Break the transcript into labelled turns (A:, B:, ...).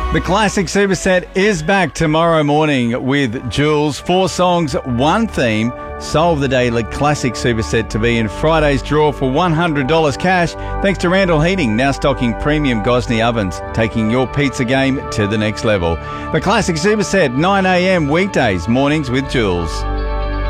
A: The Classic Superset is back tomorrow morning with Jules. 4 songs, 1 theme. Solve the Daily Classic Superset to be in Friday's draw for $100 cash. Thanks to Randall Heating, now stocking premium Gosney ovens, taking your pizza game to the next level. The Classic Superset, 9 a.m. weekdays, mornings with Jules.